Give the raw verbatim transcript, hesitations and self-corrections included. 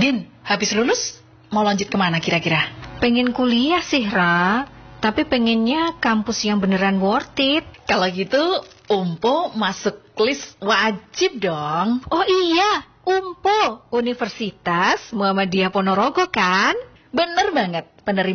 Din, habis lulus mau lanjut kemana kira-kira? Pengen kuliah sih, Ra. Tapi pengennya kampus yang beneran worth it. Kalau gitu, Umpo masuk list wajib dong. Oh iya, U M P O, Universitas Muhammadiyah Ponorogo kan? Bener banget, penerima